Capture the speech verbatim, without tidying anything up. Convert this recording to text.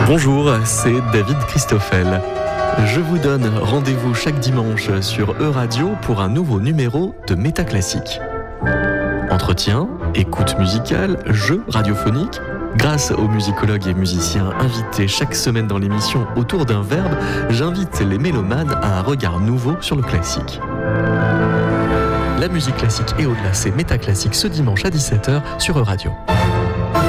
Bonjour, c'est David Christoffel. Je vous donne rendez-vous chaque dimanche sur E-Radio pour un nouveau numéro de Métaclassique. Entretien, écoute musicale, jeux radiophoniques. Grâce aux musicologues et musiciens invités chaque semaine dans l'émission Autour d'un verbe, j'invite les mélomanes à un regard nouveau sur le classique. La musique classique et au-delà, c'est Métaclassique ce dimanche à dix-sept heures sur E-Radio.